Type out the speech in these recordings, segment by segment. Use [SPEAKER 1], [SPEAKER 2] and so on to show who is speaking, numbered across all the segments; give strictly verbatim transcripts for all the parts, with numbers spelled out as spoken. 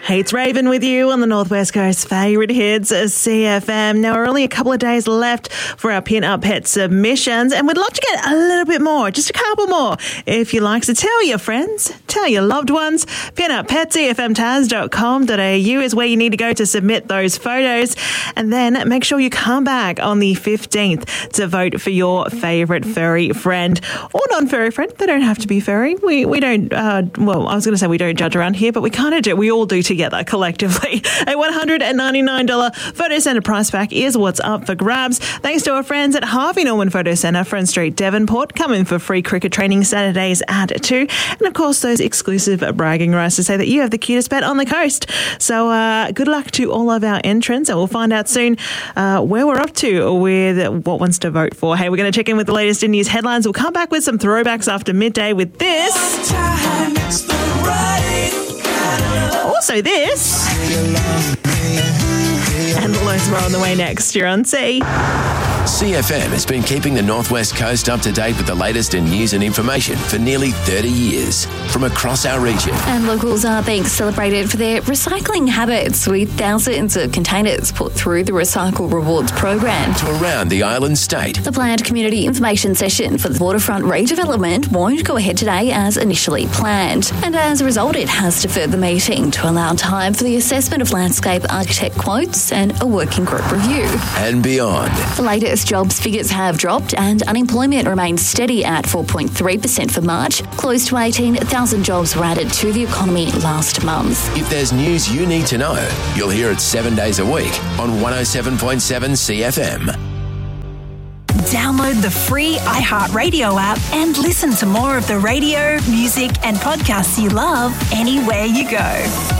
[SPEAKER 1] Hey, it's Raven with you on the Northwest Coast favourite hits, C F M. Now, we're only a couple of days left for our Pin Up Pet submissions, and we'd love to get a little bit more, just a couple more, if you like. So tell your friends, tell your loved ones. Pin Up Pet, C F M Taz dot com dot a u is where you need to go to submit those photos, and then make sure you come back on the fifteenth to vote for your favourite furry friend or non-furry friend. They don't have to be furry. We we don't, uh, well, I was going to say we don't judge around here, but we kind of do. We all do together. Collectively. A one hundred ninety-nine dollars Photo Centre price pack is what's up for grabs. Thanks to our friends at Harvey Norman Photo Centre, Front Street, Devonport. Come in for free cricket training Saturdays at two. And of course, those exclusive bragging rights to say that you have the cutest pet on the coast. So uh, good luck to all of our entrants, and we'll find out soon uh, where we're up to with what ones to vote for. Hey, we're going to check in with the latest in news headlines. We'll come back with some throwbacks after midday with this. Time, it's the right Also this, and loads more on the way next. You're on C.
[SPEAKER 2] C F M has been keeping the Northwest Coast up to date with the latest in news and information for nearly thirty years from across our region.
[SPEAKER 3] And locals are being celebrated for their recycling habits, with thousands of containers put through the Recycle Rewards program.
[SPEAKER 2] To around the island state.
[SPEAKER 3] The planned community information session for the waterfront redevelopment won't go ahead today as initially planned. And as a result, it has deferred the meeting to allow time for the assessment of landscape architect quotes and a working group review.
[SPEAKER 2] And beyond.
[SPEAKER 3] The latest jobs figures have dropped and unemployment remains steady at four point three percent for March. Close to eighteen thousand jobs were added to the economy last month.
[SPEAKER 2] If there's news you need to know, you'll hear it seven days a week on one oh seven point seven C F M.
[SPEAKER 4] Download the free iHeartRadio app and listen to more of the radio, music and podcasts you love anywhere you go.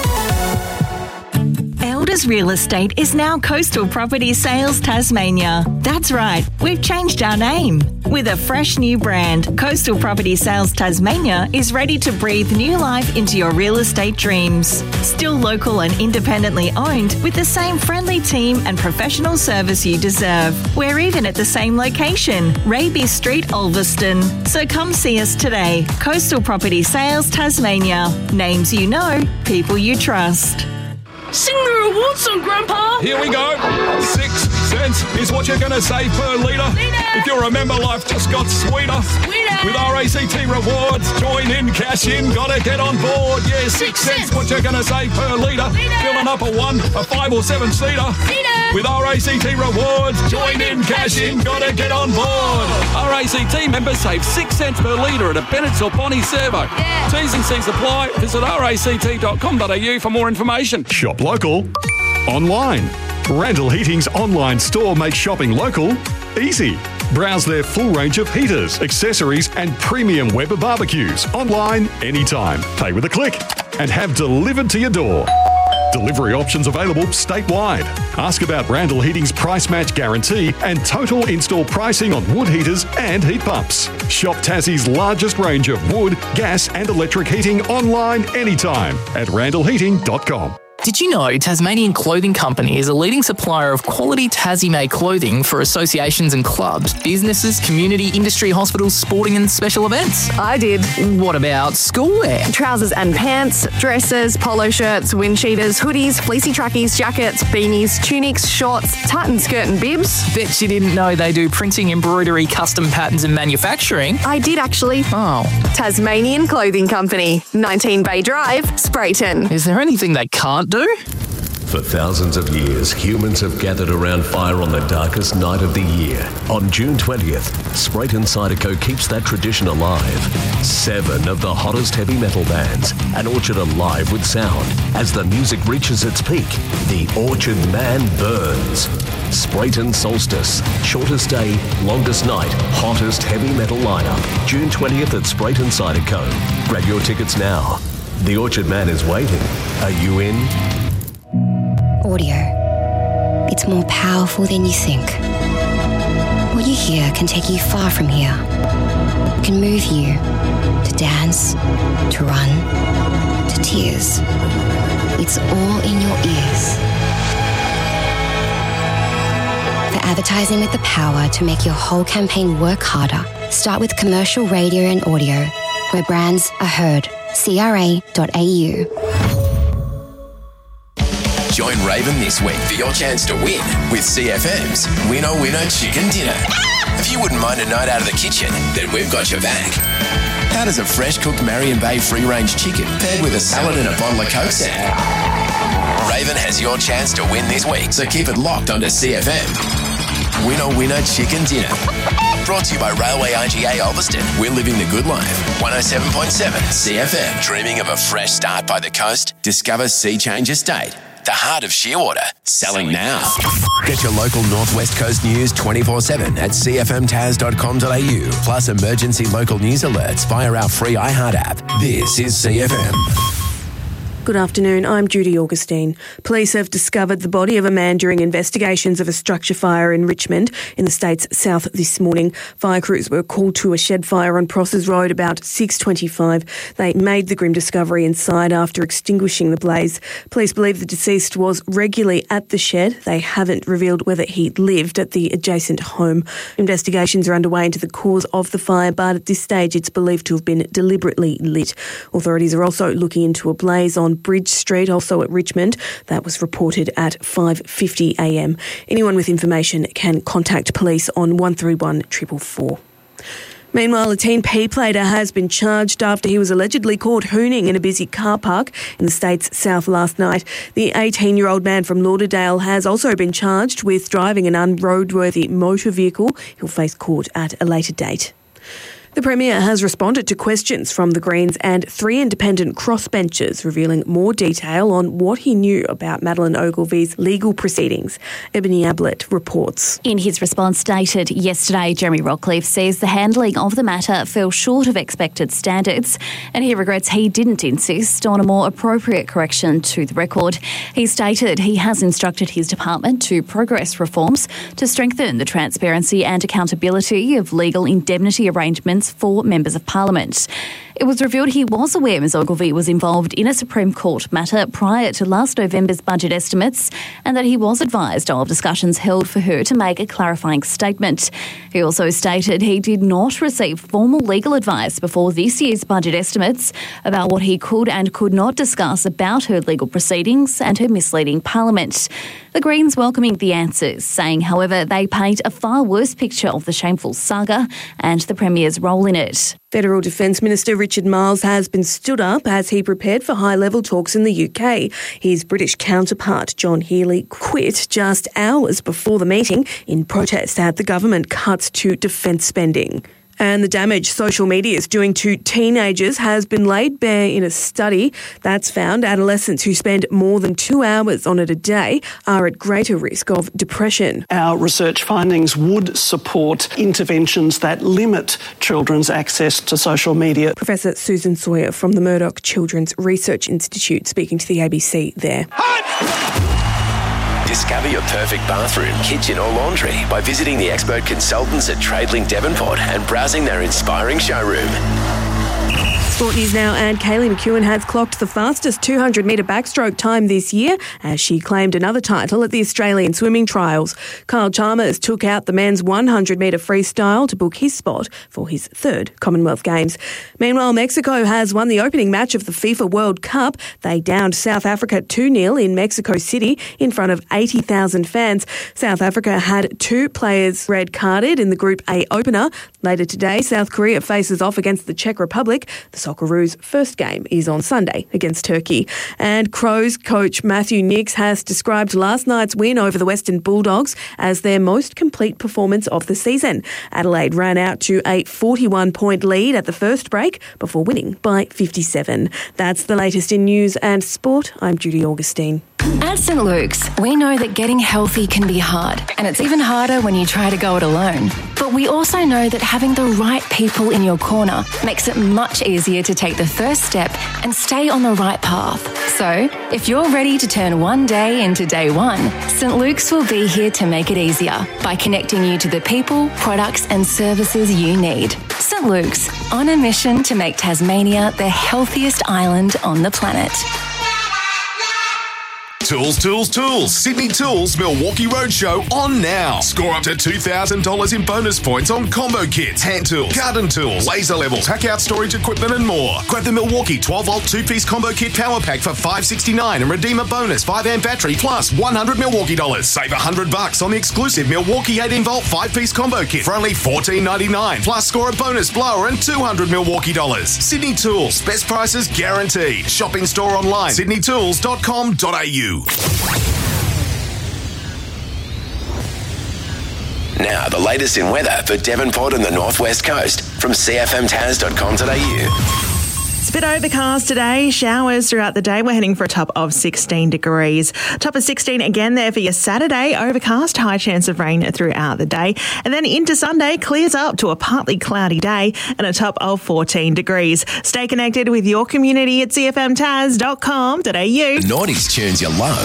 [SPEAKER 4] Elders Real Estate is now Coastal Property Sales Tasmania. That's right, we've changed our name. With a fresh new brand, Coastal Property Sales Tasmania is ready to breathe new life into your real estate dreams. Still local and independently owned, with the same friendly team and professional service you deserve. We're even at the same location, Raby Street, Ulverston. So come see us today. Coastal Property Sales Tasmania. Names you know, people you trust.
[SPEAKER 5] Sing the reward song, Grandpa!
[SPEAKER 6] Here we go. Six cents is what you're going to save per litre. If you remember, life just got sweeter.
[SPEAKER 5] Sweeter!
[SPEAKER 6] With R A C T Rewards, join in, cash in, gotta get on board. Yeah, six, six cents, cents what you're going to save per litre. Filling up a one, a five or seven seater. With R A C T Rewards, join in, cash in, gotta get on board.
[SPEAKER 7] R A C T members save six cents per litre at a Bennett's or Bonnie servo.
[SPEAKER 5] Yeah.
[SPEAKER 7] T's and C's apply. Visit r a c t dot com dot a u for more information.
[SPEAKER 8] Shop local, online. Randall Heating's online store makes shopping local easy. Browse their full range of heaters, accessories and premium Weber barbecues online anytime. Pay with a click and have delivered to your door. Delivery options available statewide. Ask about Randall Heating's price match guarantee and total install pricing on wood heaters and heat pumps. Shop Tassie's largest range of wood, gas and electric heating online anytime at randall heating dot com.
[SPEAKER 9] Did you know Tasmanian Clothing Company is a leading supplier of quality Tassie-made clothing for associations and clubs, businesses, community, industry, hospitals, sporting and special events?
[SPEAKER 10] I did.
[SPEAKER 9] What about schoolwear?
[SPEAKER 10] Trousers and pants, dresses, polo shirts, wind cheaters, hoodies, fleecy trackies, jackets, beanies, tunics, shorts, tartan skirt and bibs.
[SPEAKER 9] Bet you didn't know they do printing, embroidery, custom patterns and manufacturing.
[SPEAKER 10] I did actually.
[SPEAKER 9] Oh.
[SPEAKER 10] Tasmanian Clothing Company, nineteen Bay Drive, Sprayton.
[SPEAKER 9] Is there anything they can't do?
[SPEAKER 11] For thousands of years, humans have gathered around fire on the darkest night of the year. On June twentieth, Sprayton Zydeco keeps that tradition alive. Seven of the hottest heavy metal bands, and Orchard alive with sound. As the music reaches its peak, the Orchard Man burns. Sprayton Solstice, shortest day, longest night, hottest heavy metal lineup. June twentieth at Sprayton Zydeco. Grab your tickets now. The Orchard Man is waiting. Are you in?
[SPEAKER 12] Audio. It's more powerful than you think. What you hear can take you far from here. It can move you to dance, to run, to tears. It's all in your ears. For advertising with the power to make your whole campaign work harder, start with commercial radio and audio, where brands are heard. C R A dot A U.
[SPEAKER 2] Join Raven this week for your chance to win with C F M's Winner Winner Chicken Dinner. If you wouldn't mind a night out of the kitchen, then we've got your back. How does a fresh-cooked Marion Bay free-range chicken paired with a salad and a bottle of Coke sound? Raven has your chance to win this week, so keep it locked onto C F M. Winner Winner Chicken Dinner. Brought to you by Railway I G A Ulverston. We're living the good life. one oh seven point seven C F M. Dreaming of a fresh start by the coast? Discover Sea Change Estate, the heart of Shearwater. Selling now. Get your local Northwest Coast news twenty-four seven at c f m tas dot com dot a u. Plus emergency local news alerts via our free iHeart app. This is C F M.
[SPEAKER 13] Good afternoon, I'm Judy Augustine. Police have discovered the body of a man during investigations of a structure fire in Richmond in the state's south this morning. Fire crews were called to a shed fire on Prosses Road about six twenty-five. They made the grim discovery inside after extinguishing the blaze. Police believe the deceased was regularly at the shed. They haven't revealed whether he lived at the adjacent home. Investigations are underway into the cause of the fire, but at this stage it's believed to have been deliberately lit. Authorities are also looking into a blaze on Bridge Street, also at Richmond. That was reported at five fifty a m. Anyone with information can contact police on one three one four four four. Meanwhile, a teen P-plater has been charged after he was allegedly caught hooning in a busy car park in the state's south last night. The eighteen-year-old man from Lauderdale has also been charged with driving an unroadworthy motor vehicle. He'll face court at a later date. The Premier has responded to questions from the Greens and three independent crossbenchers, revealing more detail on what he knew about Madeleine Ogilvy's legal proceedings. Ebony Ablett reports.
[SPEAKER 3] In his response dated yesterday, Jeremy Rockcliffe says the handling of the matter fell short of expected standards, and he regrets he didn't insist on a more appropriate correction to the record. He stated he has instructed his department to progress reforms to strengthen the transparency and accountability of legal indemnity arrangements for members of Parliament. It was revealed he was aware Ms Ogilvy was involved in a Supreme Court matter prior to last November's budget estimates, and that he was advised of discussions held for her to make a clarifying statement. He also stated he did not receive formal legal advice before this year's budget estimates about what he could and could not discuss about her legal proceedings and her misleading Parliament. The Greens welcoming the answers, saying, however, they paint a far worse picture of the shameful saga and the Premier's role in it.
[SPEAKER 13] Federal Defence Minister Richard Marles has been stood up as he prepared for high-level talks in the U K. His British counterpart, John Healey, quit just hours before the meeting in protest at the government cuts to defence spending. And the damage social media is doing to teenagers has been laid bare in a study that's found adolescents who spend more than two hours on it a day are at greater risk of depression.
[SPEAKER 14] Our research findings would support interventions that limit children's access to social media.
[SPEAKER 13] Professor Susan Sawyer from the Murdoch Children's Research Institute speaking to the A B C there.
[SPEAKER 2] Discover your perfect bathroom, kitchen or laundry by visiting the expert consultants at Tradelink Devonport and browsing their inspiring showroom.
[SPEAKER 13] Sport News now, and Kaylee McEwen has clocked the fastest two hundred metre backstroke time this year as she claimed another title at the Australian Swimming Trials. Kyle Chalmers took out the men's one hundred metre freestyle to book his spot for his third Commonwealth Games. Meanwhile, Mexico has won the opening match of the FIFA World Cup. They downed South Africa two nil in Mexico City in front of eighty thousand fans. South Africa had two players red-carded in the Group A opener. Later today, South Korea faces off against the Czech Republic. The Socceroos' first game is on Sunday against Turkey. And Crows coach Matthew Nicks has described last night's win over the Western Bulldogs as their most complete performance of the season. Adelaide ran out to a forty-one point lead at the first break before winning by fifty-seven. That's the latest in news and sport. I'm Judy Augustine.
[SPEAKER 15] At St Luke's, we know that getting healthy can be hard, and it's even harder when you try to go it alone. But we also know that having the right people in your corner makes it much easier to take the first step and stay on the right path. So, if you're ready to turn one day into day one, St Luke's will be here to make it easier by connecting you to the people, products and services you need. St Luke's, on a mission to make Tasmania the healthiest island on the planet.
[SPEAKER 16] Tools, Tools, Tools. Sydney Tools Milwaukee Roadshow on now. Score up to two thousand dollars in bonus points on combo kits, hand tools, garden tools, laser levels, pack out storage equipment and more. Grab the Milwaukee twelve volt two-piece combo kit power pack for five dollars sixty-nine and redeem a bonus five amp battery plus one hundred Milwaukee dollars. Save one hundred bucks on the exclusive Milwaukee eighteen volt five-piece combo kit for only fourteen ninety-nine. Plus score a bonus blower and two hundred Milwaukee dollars. Sydney Tools. Best prices guaranteed. Shopping store online. sydney tools dot com dot a u.
[SPEAKER 2] Now, the latest in weather for Devonport and the Northwest Coast from c f m tas dot com dot a u.
[SPEAKER 1] It's a bit overcast today. Showers throughout the day. We're heading for a top of sixteen degrees. Top of sixteen again there for your Saturday. Overcast, high chance of rain throughout the day. And then into Sunday, clears up to a partly cloudy day and a top of fourteen degrees. Stay connected with your community at c f m tas dot com dot a u.
[SPEAKER 2] Naughty's tunes you love.